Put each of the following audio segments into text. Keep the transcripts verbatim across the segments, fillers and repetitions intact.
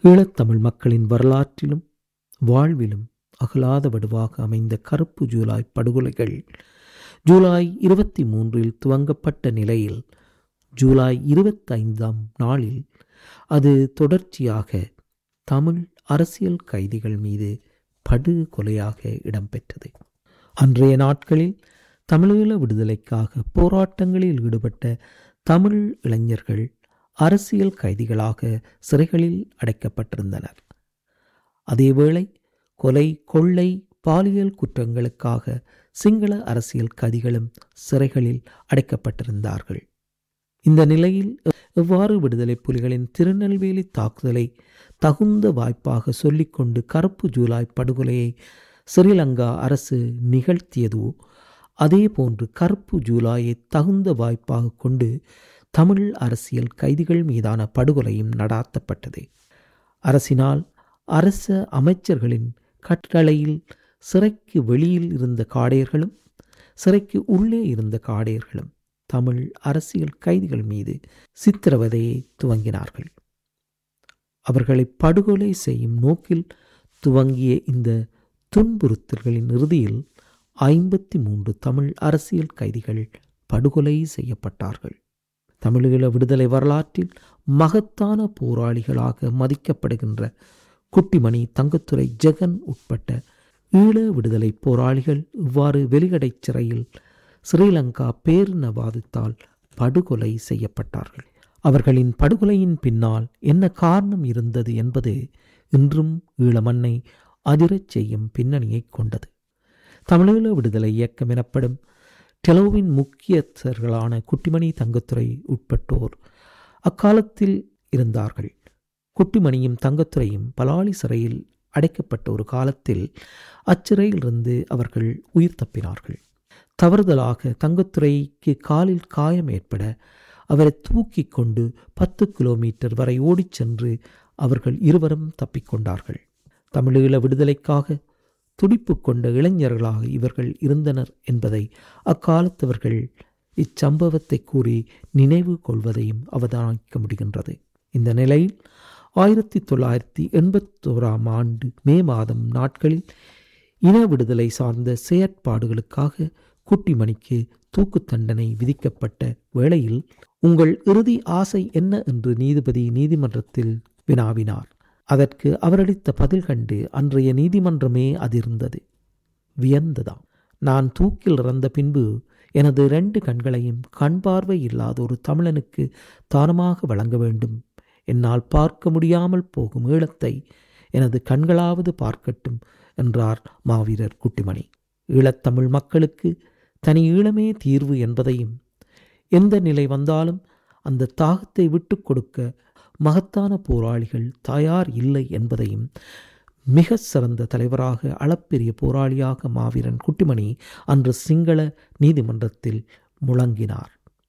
ஈழத்தமிழ் மக்களின் வரலாற்றிலும் வாழ்விலும் அகலாத வடுவாக அமைந்த கருப்பு ஜூலை படுகொலைகள் ஜூலை இருபத்தி மூன்றில் துவங்கப்பட்ட நிலையில் ஜூலை இருபத்தைந்தாம் நாளில் அது தொடர்ச்சியாக தமிழ் அரசியல் கைதிகள் மீது படுகொலையாக இடம்பெற்றது. அன்றைய நாட்களில் தமிழீழ விடுதலைக்காக போராட்டங்களில் ஈடுபட்ட தமிழ் இளைஞர்கள் அரசியல் கைதிகளாக சிறைகளில் அடைக்கப்பட்டிருந்தனர். அதேவேளை கொலை, கொள்ளை, பாலியல் குற்றங்களுக்காக சிங்கள அரசியல் கைதிகளும் சிறைகளில் அடைக்கப்பட்டிருந்தார்கள். இந்த நிலையில் எவ்வாறு விடுதலை புலிகளின் திருநெல்வேலி தாக்குதலை தகுந்த வாய்ப்பாக சொல்லிக்கொண்டு கருப்பு ஜூலை படுகொலையை ஸ்ரீலங்கா அரசு நிகழ்த்தியதோ அதே போன்று கருப்பு ஜூலையை தகுந்த வாய்ப்பாக கொண்டு தமிழ் அரசியல் கைதிகள் மீதான படுகொலையும் நடாத்தப்பட்டது. அரசினால் அரச அமைச்சர்களின் கட்டளையில் சிறைக்கு வெளியில் இருந்த காடையர்களும் சிறைக்கு உள்ளே இருந்த காடையர்களும் தமிழ் அரசியல் கைதிகள் மீது சித்திரவதையை துவங்கினார்கள். அவர்களை படுகொலை செய்யும் நோக்கில் துவங்கிய இந்த துன்புறுத்தல்களின் இறுதியில் ஐம்பத்தி மூன்று தமிழ் அரசியல் கைதிகள் படுகொலை செய்யப்பட்டார்கள். தமிழீழ விடுதலை வரலாற்றில் மகத்தான போராளிகளாக மதிக்கப்படுகின்ற குட்டிமணி, தங்கத்துரை, ஜெகன் உட்பட்ட ஈழ விடுதலை போராளிகள் இவ்வாறு வெளிக்கடை சிறையில் ஸ்ரீலங்கா பேரினவாதத்தால் படுகொலை செய்யப்பட்டார்கள். அவர்களின் படுகொலையின் பின்னால் என்ன காரணம் இருந்தது என்பது இன்றும் ஈழ மண்ணை அதிரச் செய்யும் பின்னணியை கொண்டது. தமிழீழ விடுதலை இயக்கம் எனப்படும் டெலோவின் முக்கியஸ்தர்களான குட்டிமணி, தங்கத்துரை உட்பட்டோர் அக்காலத்தில் இருந்தார்கள். குட்டிமணியும் தங்கத்துரையும் பலாலி சிறையில் அடைக்கப்பட்ட ஒரு காலத்தில் அச்சிறையிலிருந்து அவர்கள் உயிர் தப்பினார்கள். தவறுதலாக தங்கத்துரைக்கு காலில் காயம் ஏற்பட அவரை தூக்கி கொண்டு பத்து கிலோமீட்டர் வரை ஓடிச் சென்று அவர்கள் இருவரும் தப்பிக்கொண்டார்கள். தமிழீழ விடுதலைக்காக துடிப்பு கொண்ட இளைஞர்களாக இவர்கள் இருந்தனர் என்பதை அக்காலத்தவர்கள் இச்சம்பவத்தை கூறி நினைவு கொள்வதையும் அவதானிக்க முடிகின்றது. இந்த நிலையில் ஆயிரத்தி தொள்ளாயிரத்தி எண்பத்தோராம் ஆண்டு மே மாதம் நாட்களில் இன விடுதலை சார்ந்த செயற்பாடுகளுக்காக குட்டிமணிக்கு தூக்கு தண்டனை விதிக்கப்பட்ட வேளையில் உங்கள் இறுதி ஆசை என்ன என்று நீதிபதி நீதிமன்றத்தில் வினாவினார். அதற்கு அவரளித்த பதில் கண்டு அன்றைய நீதிமன்றமே அதிர்ந்தது, வியந்ததாம். நான் தூக்கில் இறந்த பின்பு எனது இரண்டு கண்களையும் கண் பார்வை இல்லாத ஒரு தமிழனுக்கு தானமாக வழங்க வேண்டும். என்னால் பார்க்க முடியாமல் போகும் ஈழத்தை எனது கண்களாவது பார்க்கட்டும் என்றார் மாவீரர் குட்டிமணி. ஈழத்தமிழ் மக்களுக்கு தனி ஈழமே தீர்வு என்பதையும், எந்த நிலை வந்தாலும் அந்த தாகத்தை விட்டு கொடுக்க மகத்தான போராளிகள் தயார் இல்லை என்பதையும் மிக சிறந்த தலைவராக, அளப்பெரிய போராளியாக மாவீரன் குட்டிமணி அன்று சிங்கள நீதிமன்றத்தில் முழங்கினார்.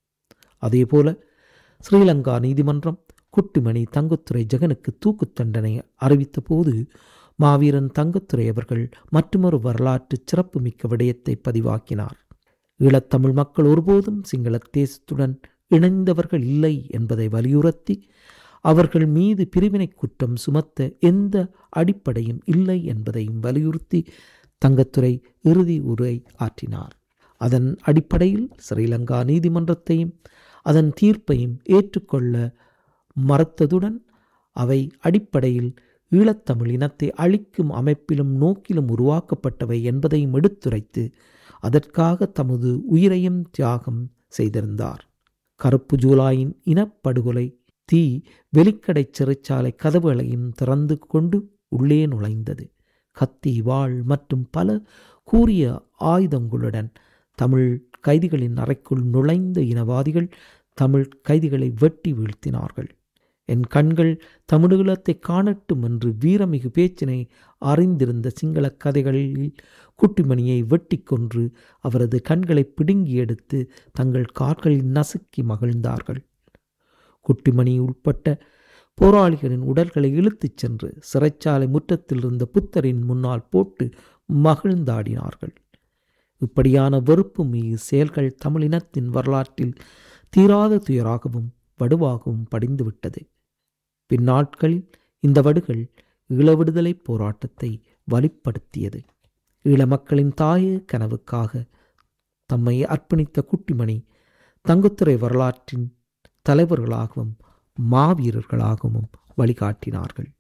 அதேபோல ஸ்ரீலங்கா நீதிமன்றம் குட்டிமணி, தங்கத்துரை, ஜெகனுக்கு தூக்கு தண்டனை அறிவித்த போது மாவீரன் தங்கத்துரை அவர்கள் மற்றொரு வரலாற்று சிறப்புமிக்க விடயத்தை பதிவாக்கினார். ஈழத்தமிழ் மக்கள் ஒருபோதும் சிங்கள தேசத்துடன் இணைந்தவர்கள் இல்லை என்பதை வலியுறுத்தி, அவர்கள் மீது பிரிவினை குற்றம் சுமத்த எந்த அடிப்படையும் இல்லை என்பதையும் வலியுறுத்தி தங்கத்துரை இறுதி உரை ஆற்றினார். அதன் அடிப்படையில் ஸ்ரீலங்கா நீதிமன்றத்தையும் அதன் தீர்ப்பையும் ஏற்றுக்கொள்ள மறுத்ததுடன் அவை அடிப்படையில் ஈழத்தமிழ் இனத்தை அழிக்கும் அமைப்பிலும் நோக்கிலும் உருவாக்கப்பட்டவை என்பதையும் எடுத்துரைத்து அதற்காக தமது உயிரையும் தியாகம் செய்திருந்தார். கருப்பு ஜூலையின் இனப்படுகொலை தீ வெளிக்கடை சிறைச்சாலை கதவுகளையும் திறந்து கொண்டு உள்ளே நுழைந்தது. கத்தி, வாள் மற்றும் பல கூரிய ஆயுதங்களுடன் தமிழ் கைதிகளின் அறைக்குள் நுழைந்த இனவாதிகள் தமிழ் கைதிகளை வெட்டி வீழ்த்தினார்கள். என் கண்கள் தமிழீழத்தை காணட்டும் என்று வீரமிகு பேச்சினை அறிந்திருந்த சிங்கள கதைகளில் குட்டிமணியை வெட்டி கொன்று அவரது கண்களை பிடுங்கி எடுத்து தங்கள் கால்களில் நசுக்கி மகிழ்ந்தார்கள். குட்டிமணி உட்பட்ட போராளிகளின் உடல்களை இழுத்துச் சென்று சிறைச்சாலை முற்றத்தில் இருந்த புத்தரின் முன்னால் போட்டு மகிழ்ந்தாடினார்கள். இப்படியான வெறுப்பு மீது செயல்கள் தமிழினத்தின் வரலாற்றில் தீராத துயராகவும் வடுவாகவும் படிந்துவிட்டது. பின்னாட்களில் இந்த வடுகள் ஈழ விடுதலை போராட்டத்தை வலுப்படுத்தியது. ஈழ மக்களின் தாய கனவுக்காக தம்மை அர்ப்பணித்த குட்டிமணி தங்குத்துறை வரலாற்றின் தலைவர்களாகவும் மாவீரர்களாகவும் வழிகாட்டினார்கள்.